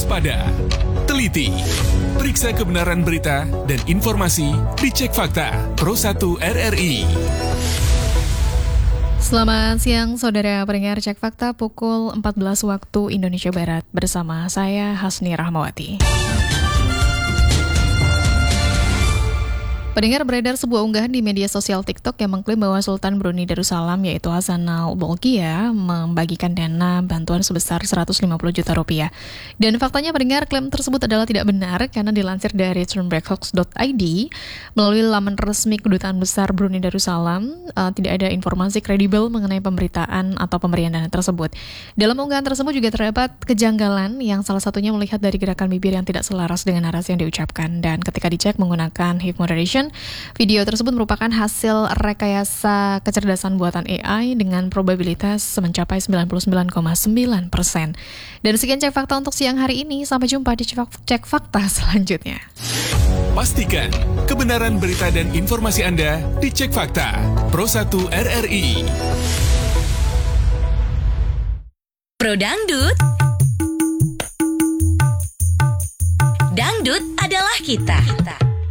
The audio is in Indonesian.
waspada, teliti, periksa kebenaran berita dan informasi dicek fakta Pro 1 RRI. Selamat siang saudara pendengar Cek Fakta pukul 14 waktu Indonesia Barat bersama saya Hasni Rahmawati. Pendengar, beredar sebuah unggahan di media sosial TikTok yang mengklaim bahwa Sultan Brunei Darussalam yaitu Hassanal Bolkiah membagikan dana bantuan sebesar 150 juta rupiah. Dan faktanya pendengar, klaim tersebut adalah tidak benar karena dilansir dari turnbackhoax.id melalui laman resmi Kedutaan Besar Brunei Darussalam, tidak ada informasi kredibel mengenai pemberitaan atau pemberian dana tersebut. Dalam unggahan tersebut juga terdapat kejanggalan yang salah satunya melihat dari gerakan bibir yang tidak selaras dengan narasi yang diucapkan. Dan ketika dicek menggunakan Hive Moderation, video tersebut merupakan hasil rekayasa kecerdasan buatan AI dengan probabilitas mencapai 99,9%. Dan sekian Cek Fakta untuk siang hari ini. Sampai jumpa di Cek Fakta selanjutnya. Pastikan kebenaran berita dan informasi Anda di Cek Fakta Pro 1 RRI. Pro Dangdut. Dangdut adalah kita.